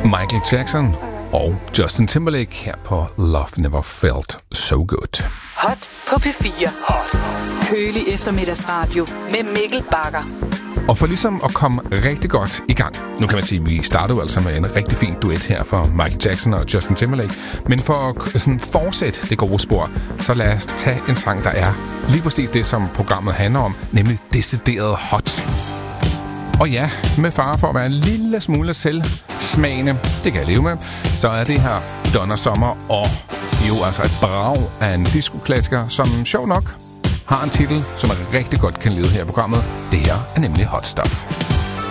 Michael Jackson og Justin Timberlake her på Love Never Felt So Good. Hot på P4. Hot. Kølig eftermiddagsradio med Mikkel Bagger. Og for ligesom at komme rigtig godt i gang. Nu kan man sige, at vi startede altså med en rigtig fin duet her for Michael Jackson og Justin Timberlake. Men for at sådan fortsætte det gode spor, så lad os tage en sang, der er lige præcis det, som programmet handler om, nemlig decideret hot. Og ja, med fare for at være en lille smule selvsmagende, det kan jeg leve med, så er det her Donna Summer og jo altså et brag af en disco-klassiker, som sjov nok har en titel, som er rigtig godt kan lide her i programmet. Det her er nemlig Hot Stuff.